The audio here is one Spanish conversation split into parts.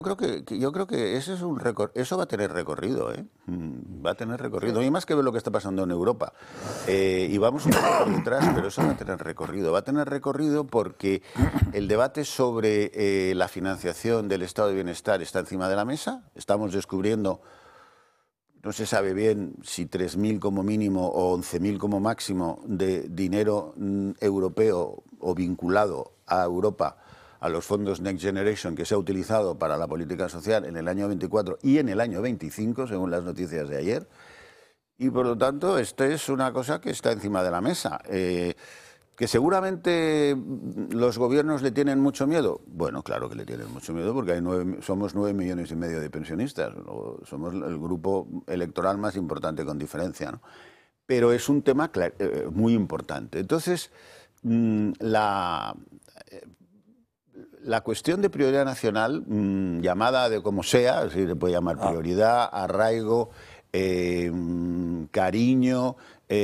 Yo creo que ese es eso va a tener recorrido, ¿eh? Va a tener recorrido. Y más que ver lo que está pasando en Europa. Y vamos un poco por detrás, pero eso va a tener recorrido. Va a tener recorrido porque el debate sobre la financiación del estado de bienestar está encima de la mesa. Estamos descubriendo, no se sabe bien si 3.000 como mínimo o 11.000 como máximo de dinero europeo o vinculado a Europa, a los fondos Next Generation, que se ha utilizado para la política social en el año 24 y en el año 25, según las noticias de ayer. Y por lo tanto, esto es una cosa que está encima de la mesa. Que seguramente los gobiernos le tienen mucho miedo. Bueno, claro que le tienen mucho miedo porque somos 9,5 millones de pensionistas. Somos el grupo electoral más importante con diferencia, ¿no? Pero es un tema muy importante. Entonces, la cuestión de prioridad nacional, llamada de como sea, se le puede llamar prioridad, arraigo, cariño,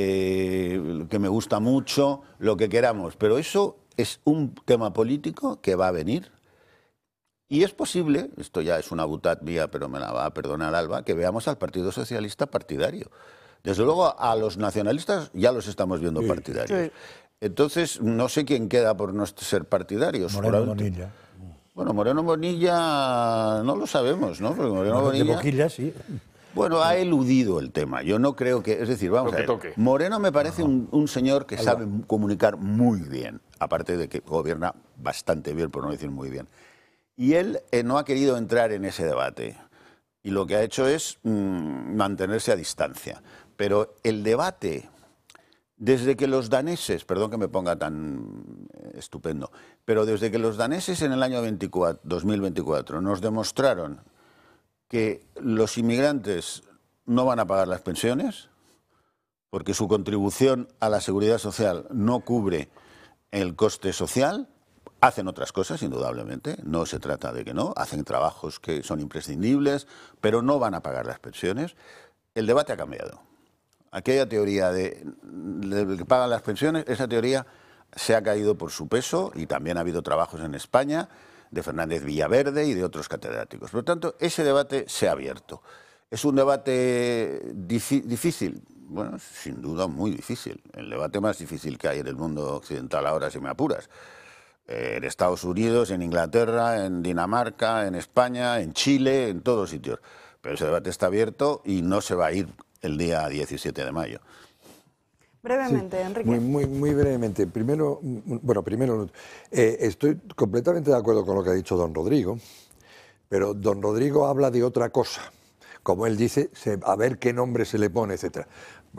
que me gusta mucho, lo que queramos, pero eso es un tema político que va a venir y es posible, esto ya es una butad mía, pero me la va a perdonar Alba, que veamos al Partido Socialista partidario. Desde luego a los nacionalistas ya los estamos viendo partidarios. Sí. Entonces, no sé quién queda por no ser partidarios. Moreno Bonilla. Bueno, Moreno Bonilla no lo sabemos, ¿no? Porque Moreno Bonilla, de Boquilla, sí. Bueno, ha eludido el tema. Yo no creo que... Es decir, vamos a ver. Moreno me parece un señor que sabe comunicar muy bien, aparte de que gobierna bastante bien, por no decir muy bien. Y él no ha querido entrar en ese debate. Y lo que ha hecho es mantenerse a distancia. Pero el debate... Desde que los daneses, perdón que me ponga tan estupendo, pero desde que los daneses en el año 2024 nos demostraron que los inmigrantes no van a pagar las pensiones, porque su contribución a la seguridad social no cubre el coste social, hacen otras cosas, indudablemente, no se trata de que no, hacen trabajos que son imprescindibles, pero no van a pagar las pensiones. El debate ha cambiado. Aquella teoría de que pagan las pensiones, esa teoría se ha caído por su peso y también ha habido trabajos en España de Fernández Villaverde y de otros catedráticos. Por lo tanto, ese debate se ha abierto. ¿Es un debate difícil? Bueno, sin duda muy difícil. El debate más difícil que hay en el mundo occidental ahora, si me apuras. En Estados Unidos, en Inglaterra, en Dinamarca, en España, en Chile, en todos sitios. Pero ese debate está abierto y no se va a ir el día 17 de mayo. Brevemente, sí, Enrique. Muy brevemente. Primero, estoy completamente de acuerdo con lo que ha dicho don Rodrigo, pero don Rodrigo habla de otra cosa. Como él dice, a ver qué nombre se le pone, etcétera.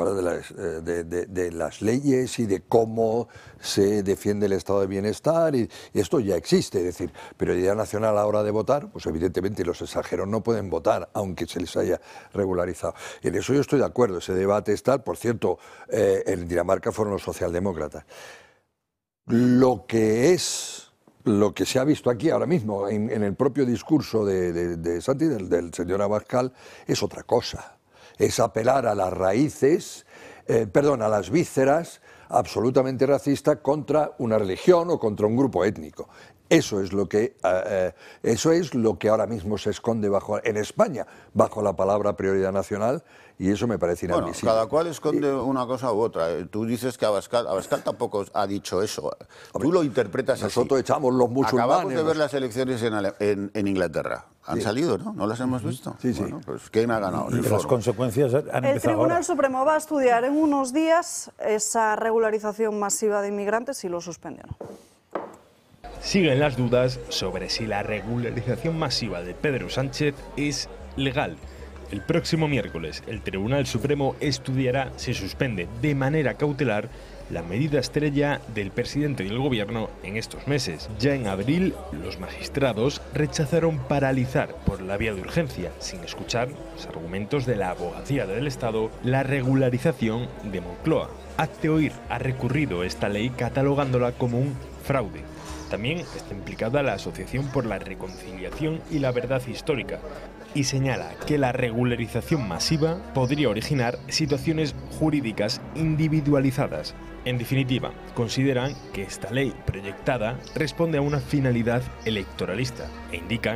De las leyes y de cómo se defiende el estado de bienestar, y esto ya existe, es decir, prioridad nacional a la hora de votar, pues evidentemente los extranjeros no pueden votar, aunque se les haya regularizado. En eso yo estoy de acuerdo, ese debate está, por cierto, en Dinamarca fueron los socialdemócratas. Lo que se ha visto aquí ahora mismo, en el propio discurso de Santi, del señor Abascal, es otra cosa. Es apelar a las raíces, a las vísceras absolutamente racistas contra una religión o contra un grupo étnico. Eso es lo que ahora mismo se esconde en España bajo la palabra prioridad nacional, y eso me parece inadmisible. Bueno, cada cual esconde una cosa u otra. Tú dices que Abascal tampoco ha dicho eso. Tú lo interpretas así. Nosotros echamos los musulmanes. Acabamos de ver las elecciones en Inglaterra. Han salido, ¿no? ¿No las hemos visto? Sí, sí. Bueno, pues ¿quién ha ganado? Y las consecuencias han empezado. El Tribunal Supremo va a estudiar en unos días esa regularización masiva de inmigrantes y lo suspende, ¿no? Siguen las dudas sobre si la regularización masiva de Pedro Sánchez es legal. El próximo miércoles, el Tribunal Supremo estudiará si suspende de manera cautelar la medida estrella del presidente y el gobierno en estos meses. Ya en abril, los magistrados rechazaron paralizar por la vía de urgencia, sin escuchar los argumentos de la Abogacía del Estado, la regularización de Moncloa. Hazte Oír ha recurrido esta ley catalogándola como un fraude. También está implicada la Asociación por la Reconciliación y la Verdad Histórica y señala que la regularización masiva podría originar situaciones jurídicas individualizadas. En definitiva, consideran que esta ley proyectada responde a una finalidad electoralista e indican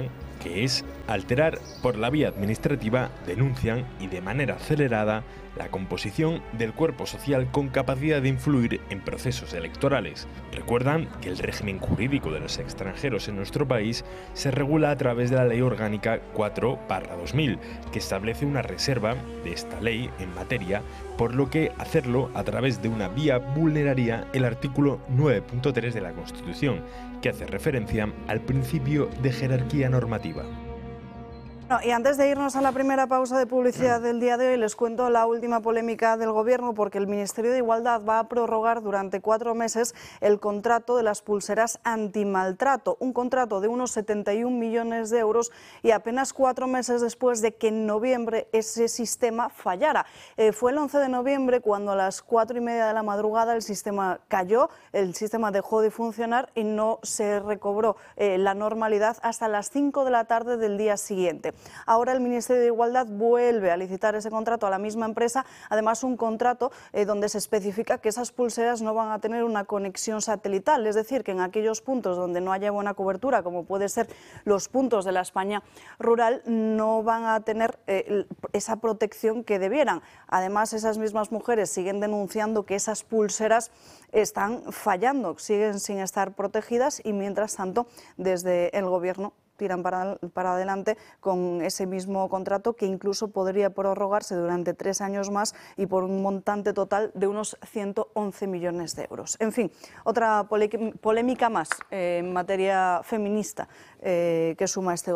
que es alterar por la vía administrativa, denuncian y de manera acelerada la composición del cuerpo social con capacidad de influir en procesos electorales. Recuerdan que el régimen jurídico de los extranjeros en nuestro país se regula a través de la Ley Orgánica 4/2000, que establece una reserva de esta ley en materia, por lo que hacerlo a través de una vía vulneraría el artículo 9.3 de la Constitución, que hace referencia al principio de jerarquía normativa. Y antes de irnos a la primera pausa de publicidad del día de hoy, les cuento la última polémica del Gobierno, porque el Ministerio de Igualdad va a prorrogar durante 4 meses el contrato de las pulseras antimaltrato, un contrato de unos 71 millones de euros y apenas 4 meses después de que en noviembre ese sistema fallara. Fue el 11 de noviembre cuando a las 4:30 de la madrugada el sistema cayó, el sistema dejó de funcionar y no se recobró la normalidad hasta las 5 de la tarde del día siguiente. Ahora el Ministerio de Igualdad vuelve a licitar ese contrato a la misma empresa, además un contrato donde se especifica que esas pulseras no van a tener una conexión satelital, es decir, que en aquellos puntos donde no haya buena cobertura, como puede ser los puntos de la España rural, no van a tener esa protección que debieran. Además, esas mismas mujeres siguen denunciando que esas pulseras están fallando, siguen sin estar protegidas y mientras tanto desde el Gobierno tiran para adelante con ese mismo contrato que incluso podría prorrogarse durante 3 años más y por un montante total de unos 111 millones de euros. En fin, otra polémica más en materia feminista que suma este